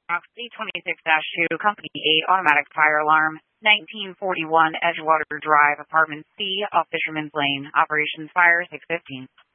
C26-2, Company 8, automatic fire alarm, 1941 Edgewater Drive, Apartment C, off Fisherman's Lane. Operations Fire 615.